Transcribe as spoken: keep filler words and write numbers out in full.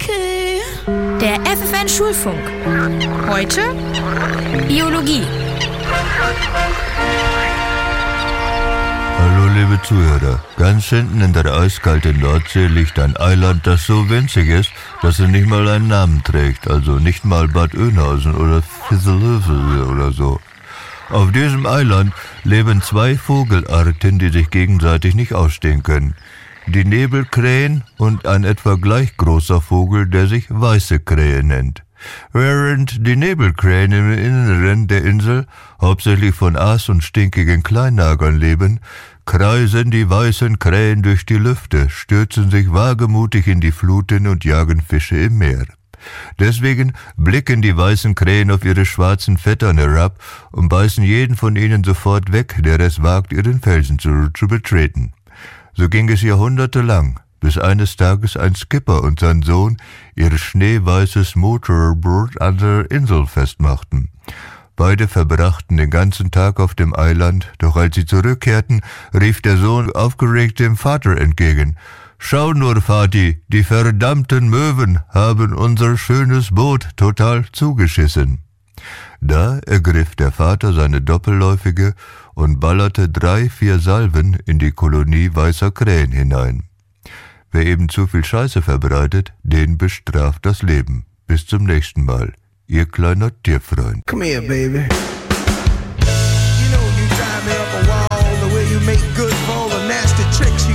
okay. Der F F N-Schulfunk. Heute Biologie. Hallo liebe Zuhörer, ganz hinten in der eiskalten Nordsee liegt ein Eiland, das so winzig ist, dass es nicht mal einen Namen trägt, also nicht mal Bad Oeynhausen oder Fisselhövel oder so. Auf diesem Eiland leben zwei Vogelarten, die sich gegenseitig nicht ausstehen können. Die Nebelkrähen und ein etwa gleich großer Vogel, der sich weiße Krähe nennt. Während die Nebelkrähen im Inneren der Insel hauptsächlich von Aas und stinkigen Kleinnagern leben, kreisen die weißen Krähen durch die Lüfte, stürzen sich wagemutig in die Fluten und jagen Fische im Meer. Deswegen blicken die weißen Krähen auf ihre schwarzen Vettern herab und beißen jeden von ihnen sofort weg, der es wagt, ihren Felsen zu, zu betreten. So ging es jahrhundertelang, bis eines Tages ein Skipper und sein Sohn ihr schneeweißes Motorboot an der Insel festmachten. Beide verbrachten den ganzen Tag auf dem Eiland, doch als sie zurückkehrten, rief der Sohn aufgeregt dem Vater entgegen: »Schau nur, Vati, die verdammten Möwen haben unser schönes Boot total zugeschissen.« Da ergriff der Vater seine Doppelläufige und ballerte drei, vier Salven in die Kolonie weißer Krähen hinein. Wer eben zu viel Scheiße verbreitet, den bestraft das Leben. Bis zum nächsten Mal. Ihr kleiner Tierfreund. Come here, baby. You know you drive me up a wall, the way you make good for all the nasty tricks you